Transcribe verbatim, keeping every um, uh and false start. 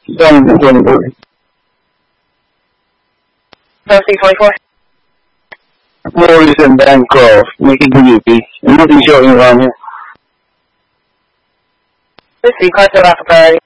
Done in twenty-four. Posting twenty-four. Morris and Bancroft, making the U P. Nothing showing around here. Let's see, class of priority.